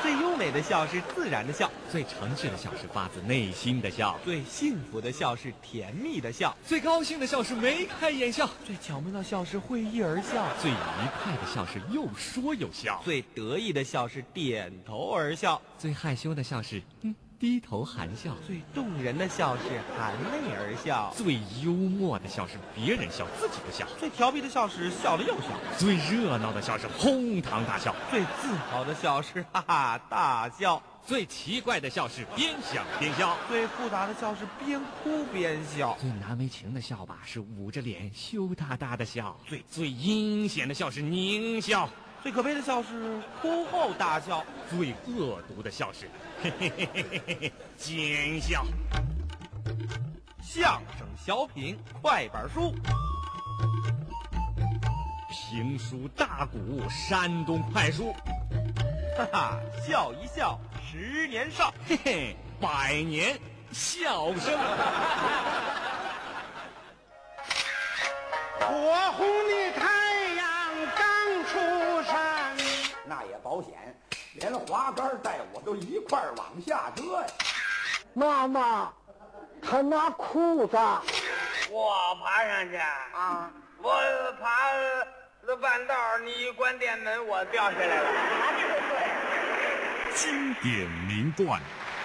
最优美的笑是自然的笑， 最诚挚的笑是发自内心的笑， 最幸福的笑是甜蜜的笑， 最高兴的笑是眉开眼笑， 最巧妙的笑是会意而笑， 最愉快的笑是又说又笑， 最得意的笑是点头而笑， 最害羞的笑是低头含笑， 最动人的笑是含泪而笑， 最幽默的笑是别人笑自己的笑， 最调皮的笑是笑了又笑， 最热闹的笑是哄堂大笑， 最自豪的笑是哈哈大笑， 最奇怪的笑是边想边笑， 最复杂的笑是边哭边笑， 最难为情的笑吧是捂着脸羞答答的笑，最阴险的笑是狞笑， 最可悲的笑是哭后大笑， 最恶毒的笑是嘿嘿嘿嘿嘿嘿奸笑。 相声小品快板书， 评书大鼓山东快书， 哈哈，笑一笑10年少， 嘿嘿，100年笑声。 火红的太阳刚出山，那也保险，连滑竿带我都一块儿往下折呀。 妈妈，他拿裤子。 我爬上去啊！我爬了半道，你一关电门，我掉下来了。 经典名段。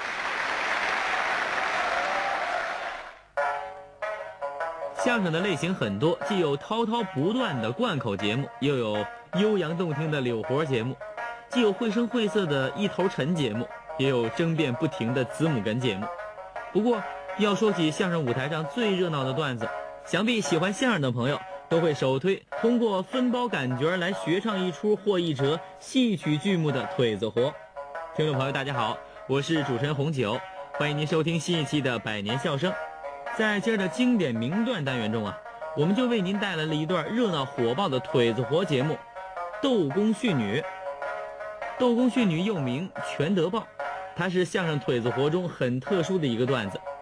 相声的类型很多，既有滔滔不断的贯口节目，又有悠扬动听的柳活节目，既有绘声绘色的一头沉节目，也有争辩不停的子母哏节目。不过要说起相声舞台上最热闹的段子，想必喜欢相声的朋友都会首推通过分包感觉来学唱一出或一折戏曲剧目的腿子活。听众朋友大家好，我是主持人红九，欢迎您收听新一期的百年笑声。在今儿的经典名段单元中啊，我们就为您带来了一段热闹火爆的腿子活节目斗公训女。斗公训女又名全德报，它是相声腿子活中很特殊的一个段子。